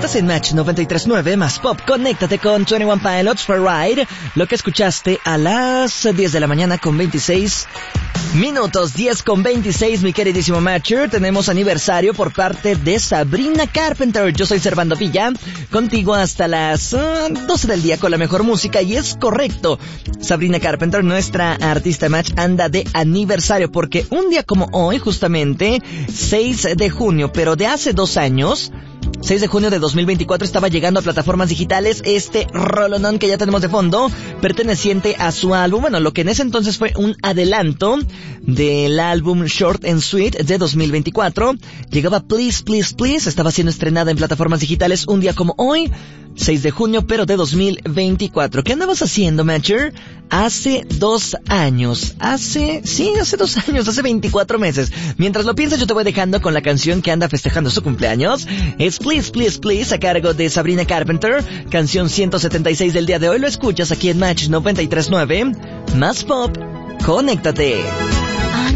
Estás en Match 93.9 más Pop. Conéctate con 21 Pilots for Ride. Lo que escuchaste a las 10 de la mañana con 26 minutos. 10 con 26, mi queridísimo Matcher. Tenemos aniversario por parte de Sabrina Carpenter. Yo soy Servando Villa, contigo hasta las 12 del día con la mejor música. Y es correcto, Sabrina Carpenter, nuestra artista Match, anda de aniversario porque un día como hoy, justamente 6 de junio, pero de hace 2 años, 6 de junio de 2024, estaba llegando a plataformas digitales este rolonón que ya tenemos de fondo, perteneciente a su álbum, bueno, lo que en ese entonces fue un adelanto del álbum Short and Sweet de 2024. Llegaba Please, Please, Please, estaba siendo estrenada en plataformas digitales un día como hoy, 6 de junio, pero de 2024. ¿Qué andabas haciendo, Matcher? Hace 2 años. Hace 2 años, hace 24 meses. Mientras lo piensas, yo te voy dejando con la canción que anda festejando su cumpleaños. Es Please, Please, Please, a cargo de Sabrina Carpenter. Canción 176 del día de hoy. Lo escuchas aquí en Match 93.9. Más Pop. Conéctate.